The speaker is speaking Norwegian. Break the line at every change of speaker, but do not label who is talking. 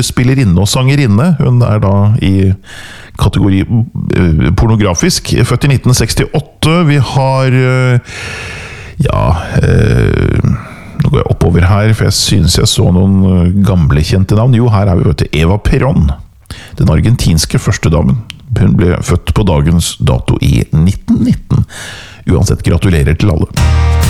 skuespillerinne og sangerinne. Hun da i kategori pornografisk, født i 1968. Vi har, nå går jeg oppover her, for jeg synes jeg så noen gamle kjente navn. Jo, her vi vet du, Eva Perón, den argentinske førstedamen. Hun ble født på dagens dato i 1919. Uansett, gratulerer til alle.